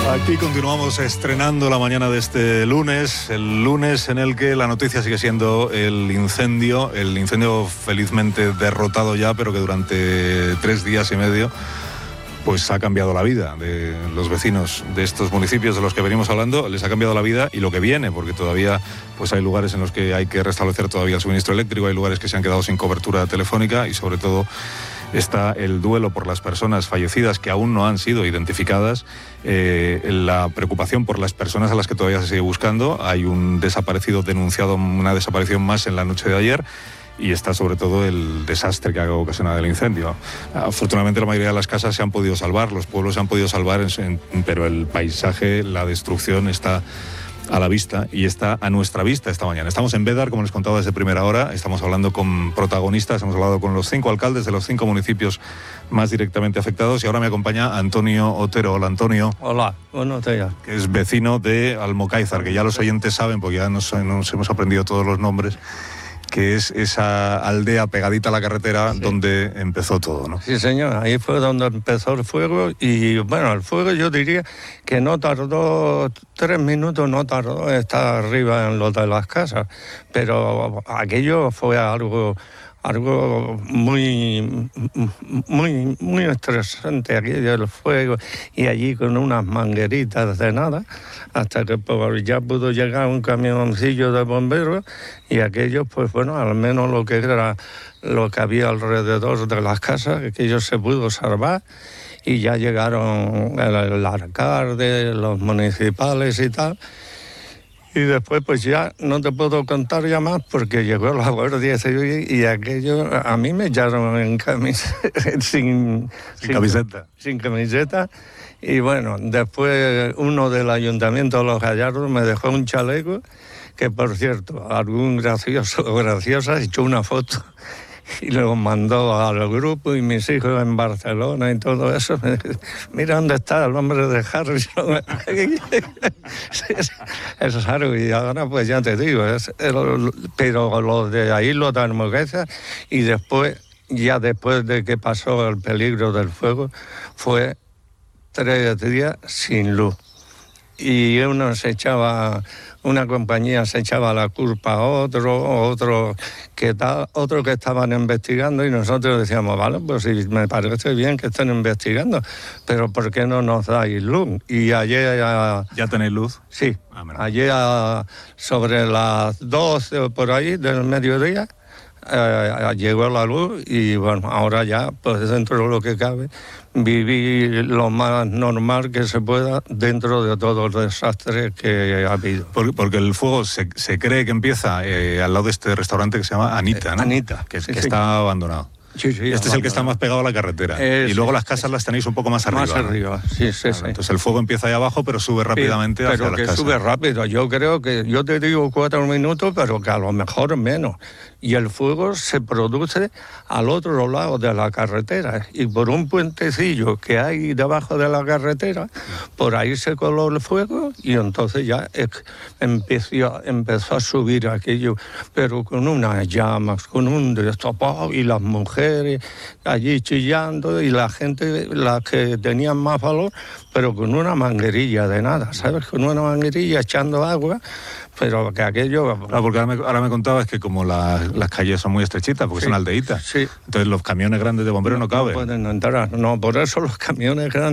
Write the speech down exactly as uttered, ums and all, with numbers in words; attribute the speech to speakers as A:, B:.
A: Aquí continuamos estrenando la mañana de este lunes, el lunes en el que la noticia sigue siendo el incendio, el incendio felizmente derrotado ya, pero que durante tres días y medio pues ha cambiado la vida de los vecinos de estos municipios de los que venimos hablando, les ha cambiado la vida y lo que viene, porque todavía pues hay lugares en los que hay que restablecer todavía el suministro eléctrico, hay lugares que se han quedado sin cobertura telefónica y sobre todo está el duelo por las personas fallecidas que aún no han sido identificadas, eh, la preocupación por las personas a las que todavía se sigue buscando. Hay un desaparecido denunciado, una desaparición más en la noche de ayer, y está sobre todo el desastre que ha ocasionado el incendio. Afortunadamente la mayoría de las casas se han podido salvar, los pueblos se han podido salvar, en, en, pero el paisaje, la destrucción está a la vista y está a nuestra vista esta mañana. Estamos en Bédar, como les contaba desde primera hora, estamos hablando con protagonistas, hemos hablado con los cinco alcaldes de los cinco municipios más directamente afectados y ahora me acompaña Antonio Otero. Hola, Antonio.
B: Hola, buenos días.
A: Que es vecino de Almocáizar, que ya los oyentes saben porque ya nos, nos hemos aprendido todos los nombres, que es esa aldea pegadita a la carretera, sí, donde empezó todo, ¿no?
B: Sí, señor, ahí fue donde empezó el fuego y, bueno, el fuego yo diría que no tardó, tres minutos no tardó en estar arriba en lo de las casas, pero aquello fue algo... algo muy, muy, muy estresante, aquello del fuego, y allí con unas mangueritas de nada, hasta que pues, ya pudo llegar un camioncillo de bomberos, y aquello, pues bueno, al menos lo que era, lo que había alrededor de las casas, aquello se pudo salvar, y ya llegaron el, el alcalde, los municipales y tal. Y después pues ya no te puedo contar ya más porque llegó la Guardia Civil y aquello a mí me echaron en camiseta, sin,
A: sin, sin camiseta.
B: Sin camiseta. Y bueno, después uno del Ayuntamiento de Los Gallardos me dejó un chaleco que, por cierto, algún gracioso o graciosa echó una foto y lo mandó al grupo y mis hijos en Barcelona y todo eso. Mira dónde está el hombre de Harrison. Es raro y ahora pues ya te digo, es el, pero lo de ahí lo de Almocáizar y después, ya después de que pasó el peligro del fuego, fue tres días sin luz. Y uno se echaba, una compañía se echaba la culpa a otro, otro que tal, otro que estaban investigando y nosotros decíamos, vale, pues sí, me parece bien que estén investigando, pero ¿por qué no nos dais luz? Y ayer... A,
A: ¿Ya tenéis luz?
B: Sí, ah, ayer a, sobre las doce o por ahí del mediodía, Eh, llegó la luz y bueno, ahora ya, pues dentro de lo que cabe, viví lo más normal que se pueda dentro de todo el desastre que ha habido.
A: Porque, porque el fuego se, se cree que empieza eh, al lado de este restaurante que se llama Anita, ¿no?
B: Anita.
A: Que,
B: sí,
A: que
B: sí.
A: está abandonado.
B: Sí, sí,
A: este abandonado. Es el que está más pegado a la carretera. Eh, y luego
B: sí,
A: las casas
B: sí.
A: las tenéis un poco más arriba.
B: Más arriba,
A: ¿no?
B: sí, sí,
A: claro,
B: sí.
A: Entonces el fuego empieza ahí abajo, pero sube rápidamente
B: sí,
A: hacia
B: pero
A: las
B: que
A: casas.
B: sube rápido. Yo creo que, yo te digo cuatro minutos, pero que a lo mejor menos. Y el fuego se produce al otro lado de la carretera. Y por un puentecillo que hay debajo de la carretera, por ahí se coló el fuego y entonces ya empezó, empezó a subir aquello, pero con unas llamas, con un destapado y las mujeres allí chillando y la gente, las que tenían más valor, pero con una manguerilla de nada, ¿sabes? Con una manguerilla echando agua, pero que aquello...
A: Claro, porque ahora me, ahora me contabas que como la, las calles son muy estrechitas, porque sí, son aldeitas,
B: sí.
A: entonces los camiones grandes de bomberos no, no caben.
B: No pueden entrar, no, por eso los camiones grandes